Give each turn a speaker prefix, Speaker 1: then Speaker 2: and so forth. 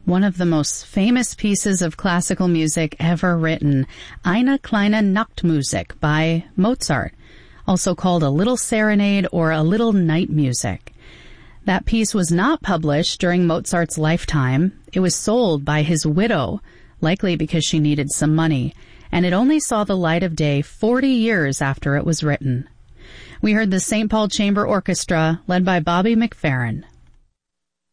Speaker 1: one of the most famous pieces of classical music ever written, Eine kleine Nachtmusik by Mozart, also called a little serenade or a little night music. That piece was not published during Mozart's lifetime. It was sold by his widow, likely because she needed some money, and it only saw the light of day 40 years after it was written. We heard the St. Paul Chamber Orchestra, led by Bobby McFerrin.